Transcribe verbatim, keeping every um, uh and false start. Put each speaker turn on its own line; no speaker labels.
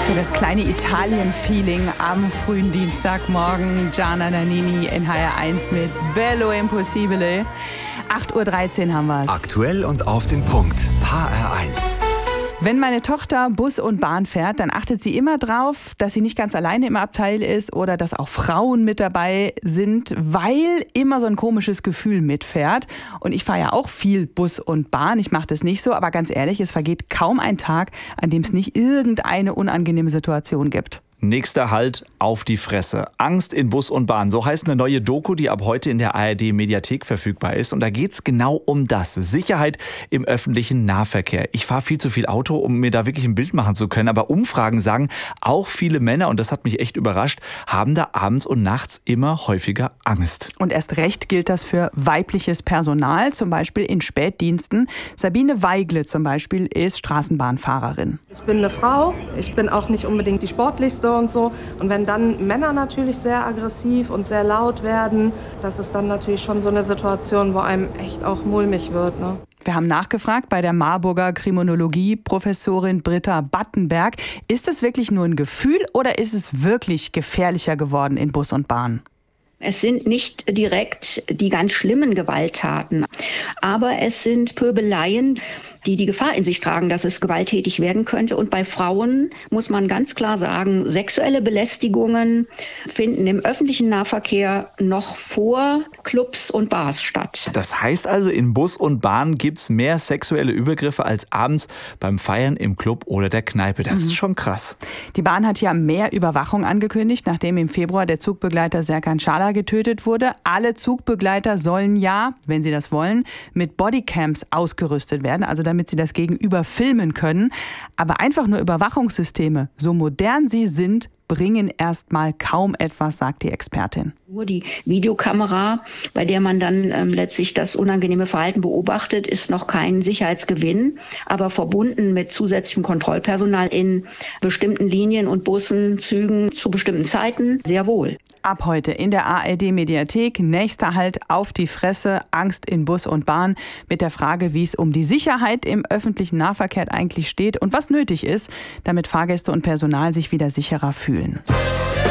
Für das kleine Italien-Feeling am frühen Dienstagmorgen Gianna Nannini in H R eins mit Bello Impossibile. acht Uhr dreizehn haben wir es.
Aktuell und auf den Punkt. H R eins.
Wenn meine Tochter Bus und Bahn fährt, dann achtet sie immer drauf, dass sie nicht ganz alleine im Abteil ist oder dass auch Frauen mit dabei sind, weil immer so ein komisches Gefühl mitfährt. Und ich fahre ja auch viel Bus und Bahn, ich mache das nicht so, aber ganz ehrlich, es vergeht kaum ein Tag, an dem es nicht irgendeine unangenehme Situation gibt.
Nächster Halt, auf die Fresse. Angst in Bus und Bahn. So heißt eine neue Doku, die ab heute in der A R D-Mediathek verfügbar ist. Und da geht es genau um das. Sicherheit im öffentlichen Nahverkehr. Ich fahre viel zu viel Auto, um mir da wirklich ein Bild machen zu können. Aber Umfragen sagen, auch viele Männer, und das hat mich echt überrascht, haben da abends und nachts immer häufiger Angst.
Und erst recht gilt das für weibliches Personal, zum Beispiel in Spätdiensten. Sabine Weigle zum Beispiel ist Straßenbahnfahrerin.
Ich bin eine Frau, ich bin auch nicht unbedingt die sportlichste und so. Und wenn dann Männer natürlich sehr aggressiv und sehr laut werden, das ist dann natürlich schon so eine Situation, wo einem echt auch mulmig wird, ne?
Wir haben nachgefragt bei der Marburger Kriminologie-Professorin Britta Battenberg. Ist es wirklich nur ein Gefühl oder ist es wirklich gefährlicher geworden in Bus und Bahn?
Es sind nicht direkt die ganz schlimmen Gewalttaten, aber es sind Pöbeleien, die die Gefahr in sich tragen, dass es gewalttätig werden könnte. Und bei Frauen muss man ganz klar sagen, sexuelle Belästigungen finden im öffentlichen Nahverkehr noch vor Clubs und Bars statt.
Das heißt also, in Bus und Bahn gibt es mehr sexuelle Übergriffe als abends beim Feiern im Club oder der Kneipe. Das mhm. ist schon krass.
Die Bahn hat ja mehr Überwachung angekündigt, nachdem im Februar der Zugbegleiter Serkan Çağlar getötet wurde. Alle Zugbegleiter sollen ja, wenn sie das wollen, mit Bodycams ausgerüstet werden, also damit sie das Gegenüber filmen können. Aber einfach nur Überwachungssysteme, so modern sie sind, bringen erstmal kaum etwas, sagt die Expertin.
Nur die Videokamera, bei der man dann ähm, letztlich das unangenehme Verhalten beobachtet, ist noch kein Sicherheitsgewinn, aber verbunden mit zusätzlichem Kontrollpersonal in bestimmten Linien und Bussen, Zügen zu bestimmten Zeiten sehr wohl.
Ab heute in der A R D-Mediathek, nächster Halt, auf die Fresse, Angst in Bus und Bahn, mit der Frage, wie es um die Sicherheit im öffentlichen Nahverkehr eigentlich steht und was nötig ist, damit Fahrgäste und Personal sich wieder sicherer fühlen.